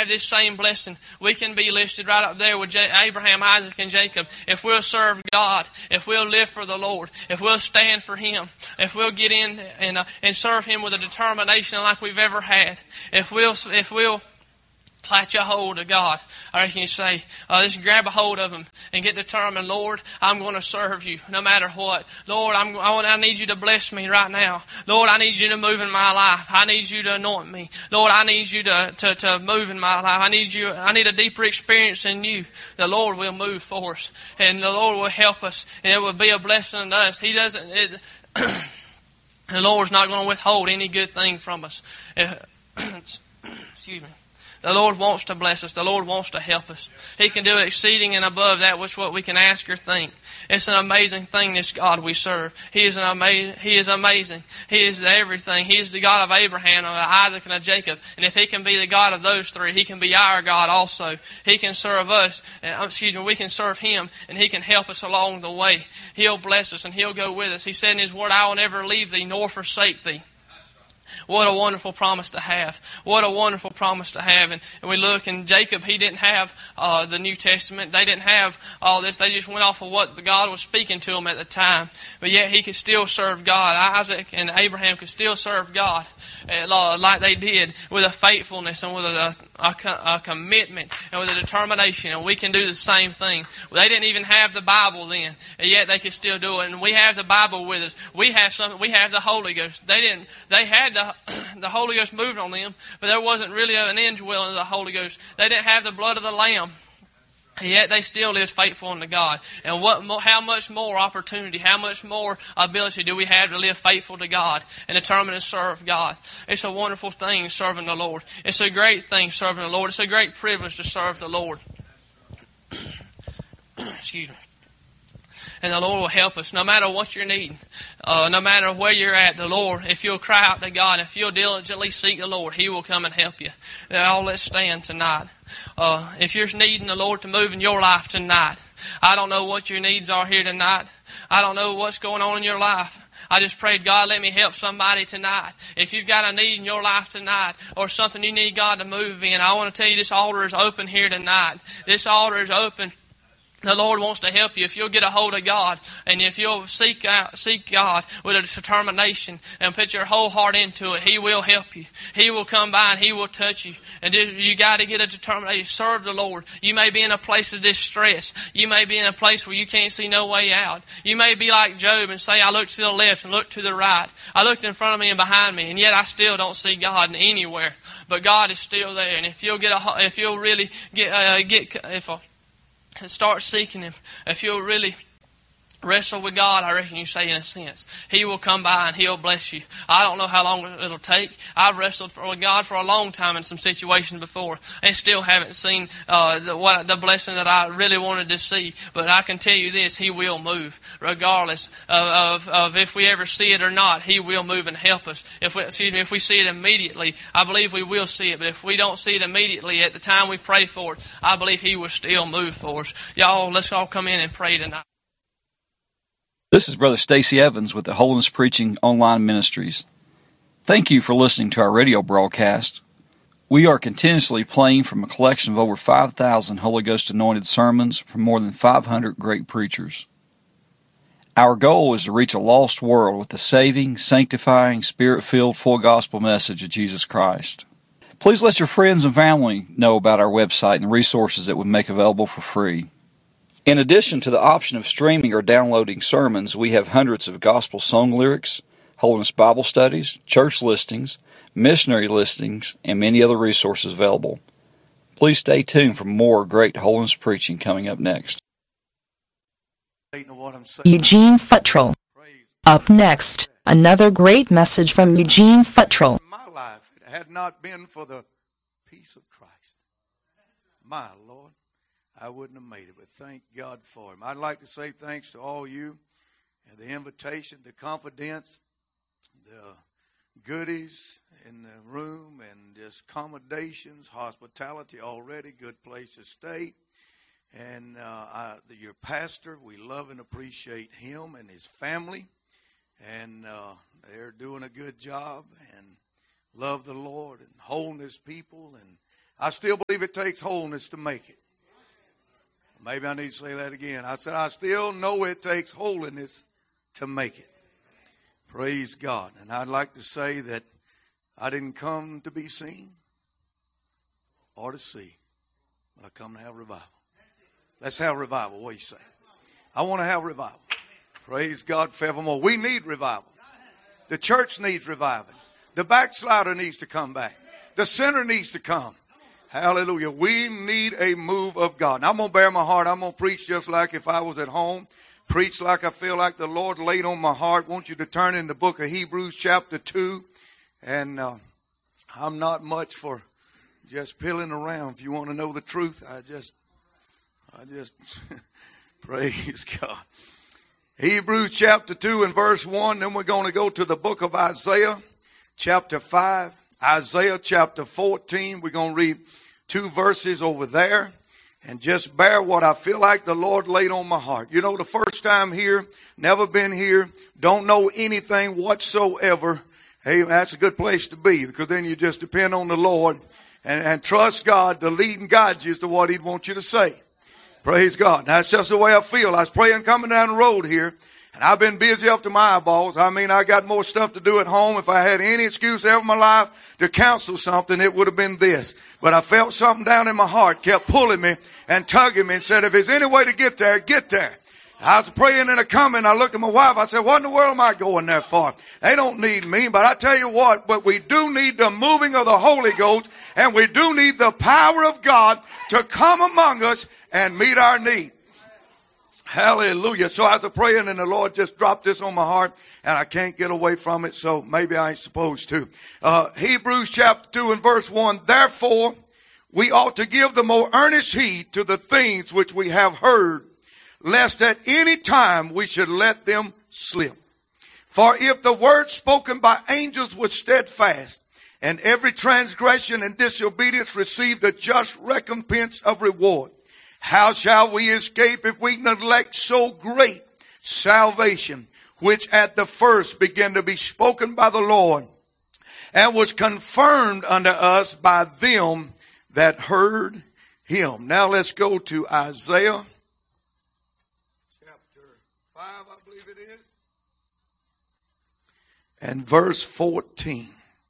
have this same blessing. We can be listed right up there with Abraham, Isaac, and Jacob. If we'll serve God, if we'll live for the Lord, if we'll stand for Him, if we'll get in and serve Him with a determination like we've ever had, if we'll latch a hold of God. I reckon you say, just grab a hold of Him and get determined. Lord, I'm going to serve You no matter what. Lord, I need You to bless me right now. Lord, I need You to move in my life. I need You to anoint me. Lord, I need You to move in my life. I need a deeper experience in You. The Lord will move for us, and the Lord will help us, and it will be a blessing to us. The Lord's not going to withhold any good thing from us. Excuse me. The Lord wants to bless us. The Lord wants to help us. He can do exceeding and above that which what we can ask or think. It's an amazing thing, this God we serve. He is amazing. He is everything. He is the God of Abraham, of Isaac, and of Jacob. And if He can be the God of those three, He can be our God also. He can serve us. We can serve Him, and He can help us along the way. He'll bless us, and He'll go with us. He said in His Word, I will never leave thee nor forsake thee. What a wonderful promise to have. What a wonderful promise to have. And we look, and Jacob, he didn't have the New Testament. They didn't have all this. They just went off of what God was speaking to them at the time. But yet he could still serve God. Isaac and Abraham could still serve God like they did, with a faithfulness and with a commitment and with a determination. And we can do the same thing. They didn't even have the Bible then, and yet they could still do it. And we have the Bible with us. We have the Holy Ghost. They had the Holy Ghost moved on them, but there wasn't really an indwelling of the Holy Ghost. They didn't have the blood of the Lamb. Yet they still live faithful unto God. And how much more opportunity, how much more ability do we have to live faithful to God and determined to serve God? It's a wonderful thing serving the Lord. It's a great thing serving the Lord. It's a great privilege to serve the Lord. Excuse me. And the Lord will help us no matter what you're needing. No matter where you're at, the Lord, if you'll cry out to God, if you'll diligently seek the Lord, He will come and help you. Now, let's stand tonight. If you're needing the Lord to move in your life tonight, I don't know what your needs are here tonight. I don't know what's going on in your life. I just prayed, God, let me help somebody tonight. If you've got a need in your life tonight or something you need God to move in, I want to tell you this altar is open here tonight. This altar is open. The Lord wants to help you if you'll get a hold of God, and if you'll seek God with a determination and put your whole heart into it. He will help you. He will come by and He will touch you. And you got to get a determination. Serve the Lord. You may be in a place of distress. You may be in a place where you can't see no way out. You may be like Job and say, I looked to the left and looked to the right. I looked in front of me and behind me, and yet I still don't see God anywhere. But God is still there. And if you'll really start seeking Him, if you'll really wrestle with God, I reckon you say in a sense, He will come by and He'll bless you. I don't know how long it'll take. I've wrestled with God for a long time in some situations before and still haven't seen the blessing that I really wanted to see. But I can tell you this, He will move. Regardless of if we ever see it or not, He will move and help us. If we see it immediately, I believe we will see it. But if we don't see it immediately at the time we pray for it, I believe He will still move for us. Y'all, let's all come in and pray tonight. This is Brother Stacy Evans with the Holiness Preaching Online Ministries. Thank you for listening to our radio broadcast. We are continuously playing from a collection of over 5,000 Holy Ghost anointed sermons from more than 500 great preachers. Our goal is to reach a lost world with the saving, sanctifying, Spirit-filled, full gospel message of Jesus Christ. Please let your friends and family know about our website and the resources that we make available for free. In addition to the option of streaming or downloading sermons, we have hundreds of gospel song lyrics, Holiness Bible studies, church listings, missionary listings, and many other resources available. Please stay tuned for more great holiness preaching coming up next. Eugene Futtrell. Up next, another great message from Eugene Futtrell. My life, it had not been for the peace of Christ, my Lord, I wouldn't have made it, but thank God for Him. I'd like to say thanks to all you and the invitation, the confidence, the goodies in the room, and just accommodations, hospitality already, good place to stay. And your pastor, we love and appreciate him and his family. And they're doing a good job and love the Lord and holding His people. And I still believe it takes holiness to make it. Maybe I need to say that again. I said, I still know it takes holiness to make it. Praise God. And I'd like to say that I didn't come to be seen or to see, but I come to have revival. Let's have revival. What do you say? I want to have revival. Praise God forevermore. We need revival. The church needs revival. The backslider needs to come back. The sinner needs to come. Hallelujah. We need a move of God. And I'm going to bear my heart. I'm going to preach just like if I was at home. Preach like I feel like the Lord laid on my heart. I want you to turn in the book of Hebrews chapter 2. And I'm not much for just pilling around. If you want to know the truth, I just praise God. Hebrews chapter 2 and verse 1. Then we're going to go to the book of Isaiah chapter 5. Isaiah chapter 14. We're going to read 2 verses over there. And just bear what I feel like the Lord laid on my heart. You know, the first time here, never been here, don't know anything whatsoever. Hey, that's a good place to be, because then you just depend on the Lord and trust God to lead and guide you as to what He'd want you to say. Praise God. That's just the way I feel. I was praying coming down the road here, and I've been busy up to my eyeballs. I mean, I got more stuff to do at home. If I had any excuse ever in my life to counsel something, it would have been this. But I felt something down in my heart kept pulling me and tugging me and said, if there's any way to get there, get there. I was praying and coming. I looked at my wife. I said, what in the world am I going there for? They don't need me. But I tell you what, but we do need the moving of the Holy Ghost, and we do need the power of God to come among us and meet our need. Hallelujah. So I was praying and the Lord just dropped this on my heart, and I can't get away from it. So maybe I ain't supposed to. Hebrews chapter 2 and verse 1. Therefore, we ought to give the more earnest heed to the things which we have heard, lest at any time we should let them slip. For if the word spoken by angels was steadfast, and every transgression and disobedience received a just recompense of reward, how shall we escape if we neglect so great salvation, which at the first began to be spoken by the Lord, and was confirmed unto us by them that heard Him? Now let's go to Isaiah chapter 5, I believe it is, and verse 14.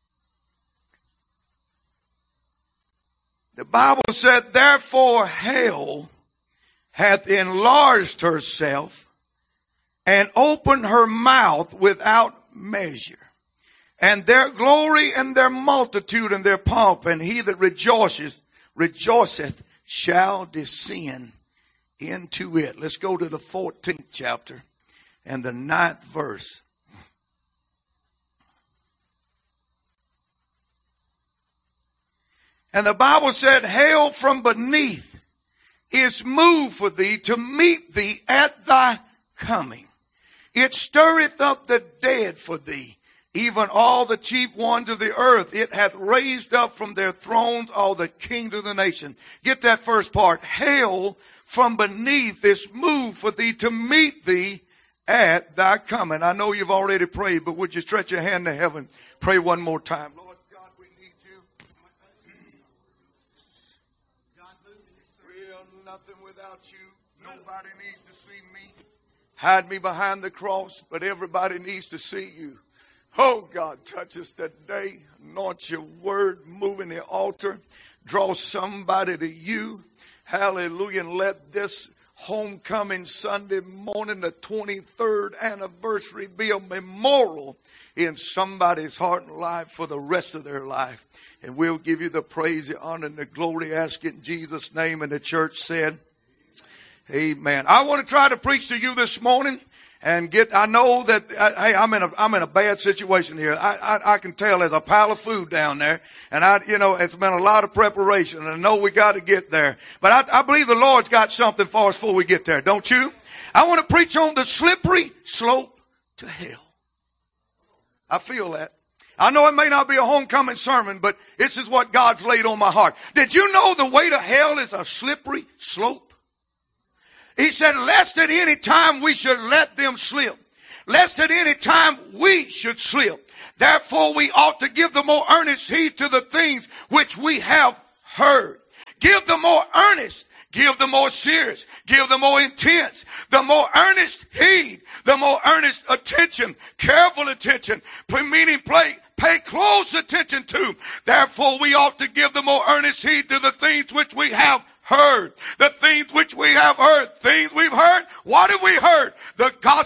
The Bible said, therefore hell hath enlarged herself and opened her mouth without measure. And their glory and their multitude and their pomp, and he that rejoiceth shall descend into it. Let's go to the 14th chapter and the 9th verse. And the Bible said, hail from beneath is moved for thee to meet thee at thy coming. It stirreth up the dead for thee, even all the chief ones of the earth. It hath raised up from their thrones all the kings of the nation. Get that first part. Hail from beneath is moved for thee to meet thee at thy coming. I know you've already prayed, but would you stretch your hand to heaven? Pray one more time. Lord God, we need you. We're nothing without you. Nobody needs to see me. Hide me behind the cross, but everybody needs to see you. Oh, God, touch us today. Anoint your word, move in the altar. Draw somebody to you. Hallelujah. And let this homecoming Sunday morning, the 23rd anniversary, be a memorial in somebody's heart and life for the rest of their life. And we'll give you the praise, the honor, and the glory. Ask it in Jesus' name. And the church said, amen. I want to try to preach to you this morning and I know that, hey, I'm in a bad situation here. I can tell there's a pile of food down there, and it's been a lot of preparation, and I know we got to get there. But I believe the Lord's got something for us before we get there, don't you? I want to preach on the slippery slope to hell. I feel that. I know it may not be a homecoming sermon, but this is what God's laid on my heart. Did you know the way to hell is a slippery slope? He said, lest at any time we should let them slip. Lest at any time we should slip. Therefore we ought to give the more earnest heed to the things which we have heard. Give the more earnest. Give the more serious. Give the more intense. The more earnest heed. The more earnest attention. Careful attention. Meaning pay close attention to. Therefore, we ought to give the more earnest heed to the things which we have heard. The things which we have heard. Things we've heard. What have we heard? The gospel